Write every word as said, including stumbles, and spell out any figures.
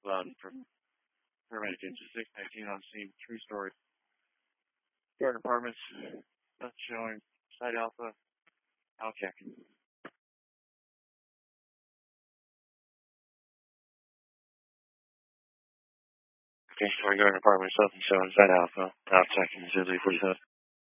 Cloud from paramedic engine six nineteen on scene. True story. Garden Apartments. That's showing site alpha. I'll check. Okay, so we're going to Apartments up and showing site alpha. I'll check in zero three forty-seven.